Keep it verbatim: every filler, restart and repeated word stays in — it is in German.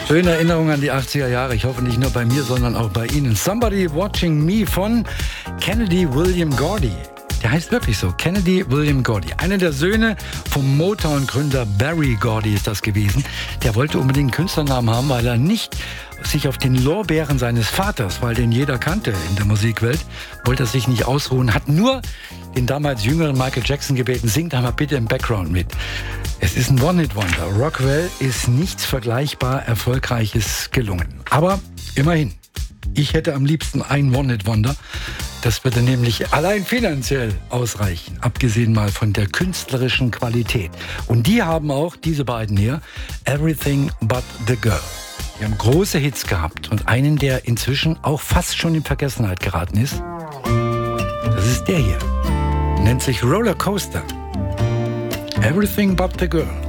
Schöne Erinnerung an die achtziger Jahre. Ich hoffe nicht nur bei mir, sondern auch bei Ihnen. Somebody Watching Me von Kennedy William Gordy. Der heißt wirklich so, Kennedy William Gordy. Einer der Söhne vom Motown-Gründer Berry Gordy ist das gewesen. Der wollte unbedingt einen Künstlernamen haben, weil er nicht sich auf den Lorbeeren seines Vaters, weil den jeder kannte in der Musikwelt, wollte er sich nicht ausruhen, hat nur den damals jüngeren Michael Jackson gebeten, singt einmal bitte im Background mit. Es ist ein One-Hit-Wonder. Rockwell ist nichts vergleichbar Erfolgreiches gelungen. Aber immerhin, ich hätte am liebsten ein One-Hit-Wonder. Das würde nämlich allein finanziell ausreichen, abgesehen mal von der künstlerischen Qualität. Und die haben auch, diese beiden hier, Everything But The Girl. Die haben große Hits gehabt und einen, der inzwischen auch fast schon in Vergessenheit geraten ist. Das ist der hier. Nennt sich Roller Coaster. Everything But The Girl.